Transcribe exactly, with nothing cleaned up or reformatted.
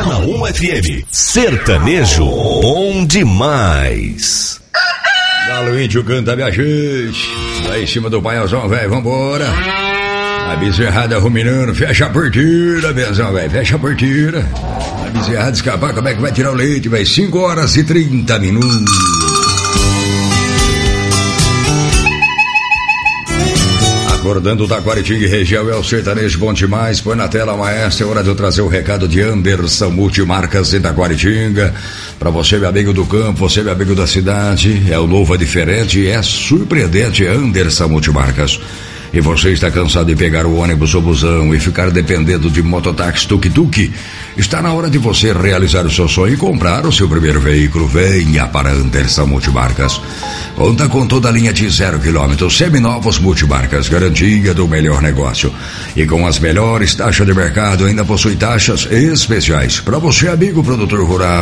Na um F M, sertanejo bom demais. Galo índio canta minha gente. Lá em cima do paiozão, velho, vambora. A bezerrada ruminando, fecha a porteira, benzão, velho, fecha a porteira. A bezerrada escapar, como é que vai tirar o leite, velho? cinco horas e trinta minutos. Acordando da Taquaritinga e região, é o sertanejo bom demais. Põe na tela, maestro, é hora de eu trazer o recado de Anderson Multimarcas em Taquaritinga. Pra você, meu amigo do campo, você, meu amigo da cidade, é o novo, é diferente, é surpreendente, é Anderson Multimarcas. E você está cansado de pegar o ônibus ou busão e ficar dependendo de mototáxi tuk-tuk? Está na hora de você realizar o seu sonho e comprar o seu primeiro veículo. Venha para Anderson Multimarcas. Conta com toda a linha de zero quilômetros, seminovos multimarcas, garantia do melhor negócio. E com as melhores taxas de mercado, ainda possui taxas especiais. Para você, amigo produtor rural.